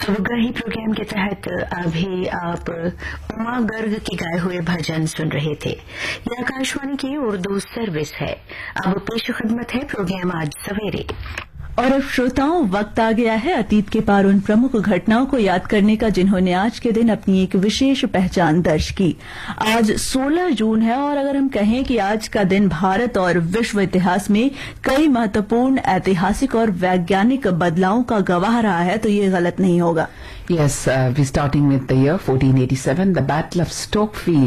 शुभग्रही programme के तहत अभी आप उमा गर्ग के गाए हुए भजन सुन रहे थे। यह आकाशवाणी की उर्दू सर्विस है। अब पेश खिदमत है प्रोग्राम आज सवेरे। और अब श्रोताओं, वक्त आ गया है अतीत के पार उन प्रमुख घटनाओं को याद करने का जिन्होंने आज के दिन अपनी एक विशेष पहचान दर्ज की। आज 16 जून है और अगर हम कहें कि आज का दिन भारत और विश्व इतिहास में कई महत्वपूर्ण ऐतिहासिक और वैज्ञानिक बदलावों का गवाह रहा है तो ये गलत नहीं होगा। Yes, we're starting with the year 1487, the Battle of Stokefield.